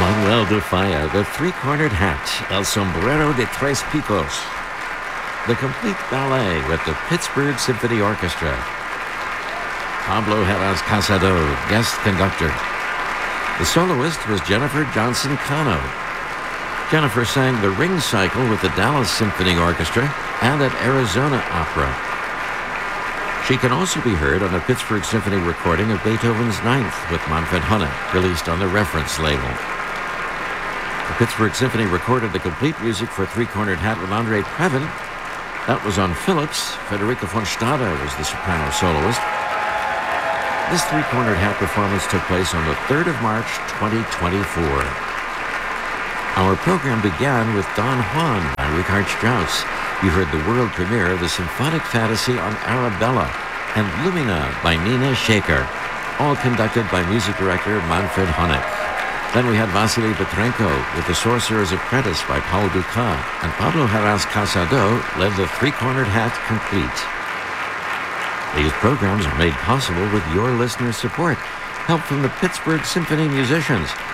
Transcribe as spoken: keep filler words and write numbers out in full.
Manuel de Falla, the three-cornered hat, El Sombrero de Tres Picos. The complete ballet with the Pittsburgh Symphony Orchestra. Pablo Heras Casado, guest conductor. The soloist was Jennifer Johnson Cano. Jennifer sang the Ring Cycle with the Dallas Symphony Orchestra and at Arizona Opera. She can also be heard on a Pittsburgh Symphony recording of Beethoven's Ninth with Manfred Honeck, released on the Reference label. The Pittsburgh Symphony recorded the complete music for Three-Cornered Hat with Andre Previn. That was on Phillips. Federica von Stade was the soprano soloist. This Three-Cornered Hat performance took place on the third of March, twenty twenty-four. Our program began with Don Juan by Richard Strauss. You heard the world premiere of the Symphonic Fantasy on Arabella and Lumina by Nina Shaker, all conducted by music director Manfred Honeck. Then we had Vasily Petrenko with The Sorcerer's Apprentice by Paul Dukas, and Pablo Heras Casado led the Three-Cornered Hat complete. These programs are made possible with your listener support, help from the Pittsburgh Symphony musicians,